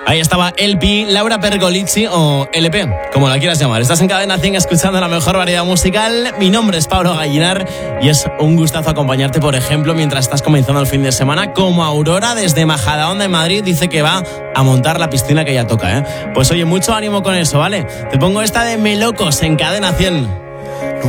Ahí estaba LP, Laura Pergolizzi o LP, como la quieras llamar. Estás en Cadena 100 escuchando la mejor variedad musical. Mi nombre es Pablo Gallinar y es un gustazo acompañarte, por ejemplo, mientras estás comenzando el fin de semana, como Aurora desde Majadahonda en Madrid dice que va a montar la piscina que ya toca, ¿eh? Pues oye, mucho ánimo con eso, ¿vale? Te pongo esta de Melocos en Cadena 100.